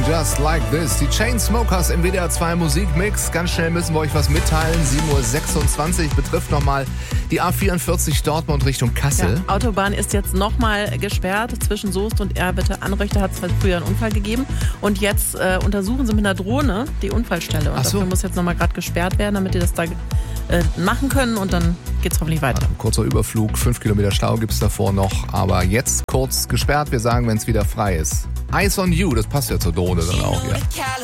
Just Like This. Die Chainsmokers im WDR 2 Musikmix. Ganz schnell müssen wir euch was mitteilen. 7.26 Uhr betrifft nochmal die A44 Dortmund Richtung Kassel. Ja, Autobahn ist jetzt nochmal gesperrt zwischen Soest und Erbitte-Anröchte. Hat es früher einen Unfall gegeben. Und jetzt untersuchen sie mit einer Drohne die Unfallstelle. Und dafür muss jetzt nochmal gerade gesperrt werden, damit die das da machen können. Und dann geht's hoffentlich weiter. Also, kurzer Überflug, 5 Kilometer Stau gibt's davor noch. Aber jetzt kurz gesperrt. Wir sagen, wenn es wieder frei ist. Eyes on You, das passt ja zur Drohne dann auch. Ja.